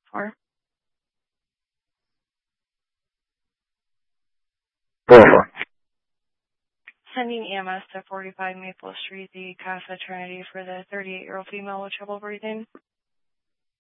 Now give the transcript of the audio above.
4. 404. Sending EMS to 45 Maple Street, the Casa Trinity, for the 38-year-old female with trouble breathing.